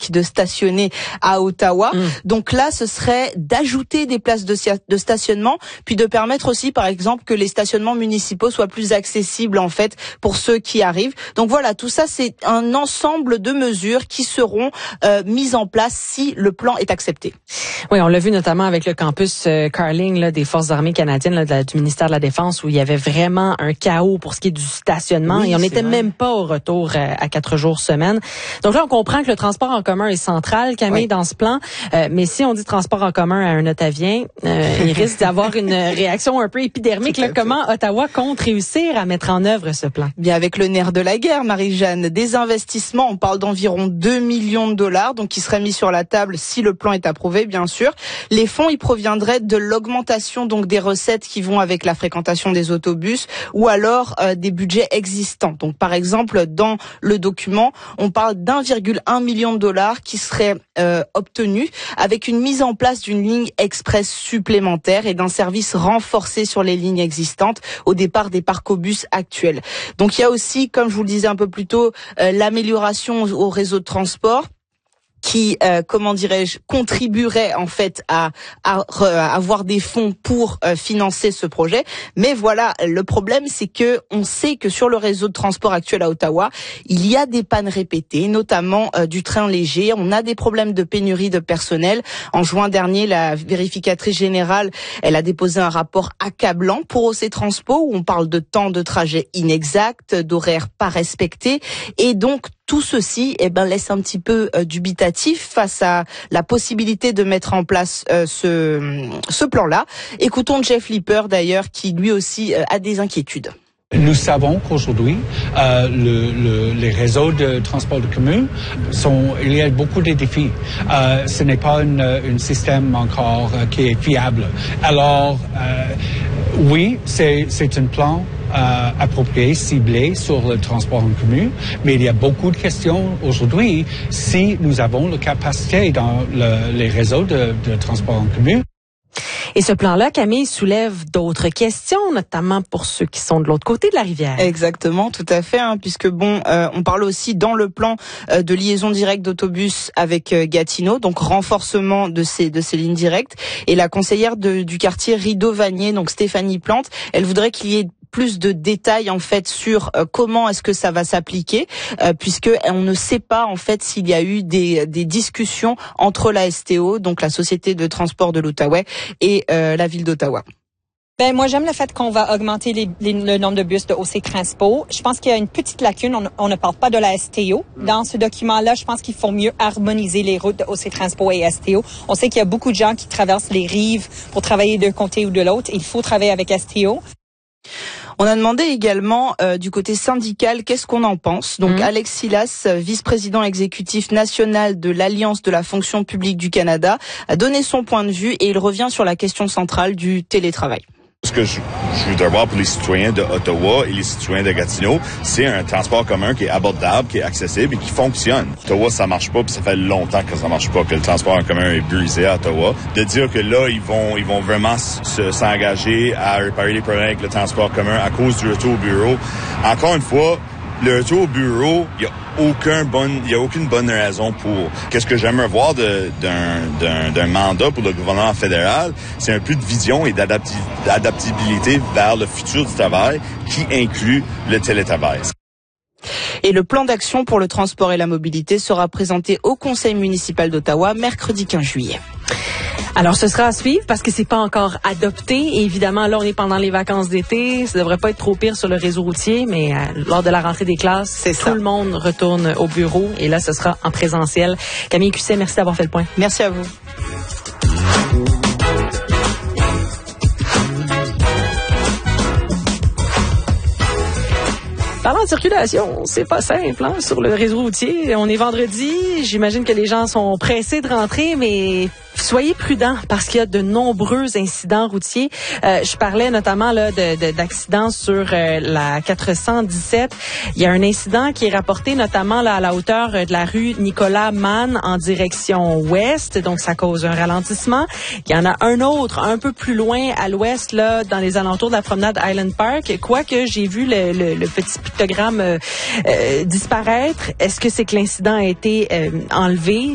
public de stationner à Ottawa. Donc là, ce serait d'ajouter des places de stationnement, puis de permettre aussi, par exemple, que les stationnements municipaux soient plus accessibles en fait pour ceux qui arrivent. Donc voilà, tout ça, c'est un ensemble de mesures qui seront mises en place si le plan est accepté. Oui, on l'a vu notamment avec le campus Carling là, des Forces armées canadiennes là, du ministère de la Défense où il y avait vraiment un chaos pour ce qui est du stationnement et on n'était même pas au retour à 4 jours semaine. Donc là, on comprend que le transport en commun est central, Camille, dans ce plan. Mais si on dit transport en commun à un Ottavien, il risque d'avoir une réaction un peu épidermique. Là, comment Ottawa compte réussir à mettre en œuvre ce plan? Bien, avec le nerf de la guerre, Marie-Jeanne, des investissements, on parle d'environ 2 millions de dollars, donc qui seraient mis sur la table si le plan est approuvé, bien sûr. Les fonds, ils proviendraient de l'augmentation donc des recettes qui vont avec la fréquentation des autobus ou alors des budgets existants. Donc par exemple, dans le document, on parle d'1,1 million de dollars qui seraient obtenus avec une mise en place d'une ligne express supplémentaire et d'un service renforcé sur les lignes existantes au départ des parcs-bus actuels. Donc il y a aussi, comme je vous le disais un peu plus tôt, l'amélioration au réseau de transport qui, contribuerait en fait à avoir des fonds pour financer ce projet. Mais voilà, le problème, c'est que on sait que sur le réseau de transport actuel à Ottawa, il y a des pannes répétées, notamment du train léger. On a des problèmes de pénurie de personnel. En juin dernier, la vérificatrice générale, elle a déposé un rapport accablant pour OC Transpo où on parle de temps de trajet inexact, d'horaires pas respectés, et donc tout ceci laisse un petit peu dubitatif face à la possibilité de mettre en place ce plan-là. Écoutons Jeff Lipper d'ailleurs qui lui aussi a des inquiétudes. Nous savons qu'aujourd'hui, les réseaux de transport de commun il y a beaucoup de défis. Ce n'est pas un système encore qui est fiable. Alors, oui, c'est un plan approprié, ciblé sur le transport en commun, mais il y a beaucoup de questions aujourd'hui si nous avons la capacité dans les réseaux de transport en commun. Et ce plan-là, Camille, soulève d'autres questions, notamment pour ceux qui sont de l'autre côté de la rivière. Exactement, tout à fait, puisque on parle aussi dans le plan de liaison directe d'autobus avec Gatineau, donc renforcement de ces lignes directes. Et la conseillère du quartier Rideau-Vanier, donc Stéphanie Plante, elle voudrait qu'il y ait plus de détails en fait sur comment est-ce que ça va s'appliquer, puisque on ne sait pas en fait s'il y a eu des discussions entre la STO, donc la Société de transport de l'Outaouais, et la ville d'Ottawa. Ben moi j'aime le fait qu'on va augmenter le nombre de bus de OC Transpo. Je pense qu'il y a une petite lacune, on ne parle pas de la STO. Dans ce document-là, je pense qu'il faut mieux harmoniser les routes de OC Transpo et STO. On sait qu'il y a beaucoup de gens qui traversent les rives pour travailler d'un côté ou de l'autre. Il faut travailler avec STO. On a demandé également du côté syndical qu'est-ce qu'on en pense. Donc Alex Silas, vice-président exécutif national de l'Alliance de la fonction publique du Canada, a donné son point de vue et il revient sur la question centrale du télétravail. Ce que je voudrais voir pour les citoyens de Ottawa et les citoyens de Gatineau, c'est un transport commun qui est abordable, qui est accessible et qui fonctionne. Ottawa, ça marche pas, puis ça fait longtemps que ça marche pas, que le transport en commun est brisé à Ottawa. De dire que là, ils vont vraiment s'engager à réparer les problèmes avec le transport commun à cause du retour au bureau. Encore une fois, le retour au bureau, il y a aucune bonne raison pour. Qu'est-ce que j'aimerais voir d'un mandat pour le gouvernement fédéral, c'est un peu de vision et d'adaptabilité vers le futur du travail qui inclut le télétravail. Et le plan d'action pour le transport et la mobilité sera présenté au Conseil municipal d'Ottawa mercredi 15 juillet. Alors, ce sera à suivre parce que c'est pas encore adopté. Et évidemment, là, on est pendant les vacances d'été. Ça devrait pas être trop pire sur le réseau routier, mais lors de la rentrée des classes, tout le monde retourne au bureau. Et là, ce sera en présentiel. Camille Cusset, merci d'avoir fait le point. Merci à vous. Parlant de circulation, c'est pas simple sur le réseau routier. On est vendredi, j'imagine que les gens sont pressés de rentrer, mais soyez prudents parce qu'il y a de nombreux incidents routiers. Je parlais notamment d'accidents sur la 417. Il y a un incident qui est rapporté notamment à la hauteur de la rue Nicolas Mann en direction ouest, donc ça cause un ralentissement. Il y en a un autre un peu plus loin à l'ouest, là, dans les alentours de la promenade Island Park. Quoique j'ai vu le petit pictogramme disparaître, est-ce que c'est que l'incident a été enlevé?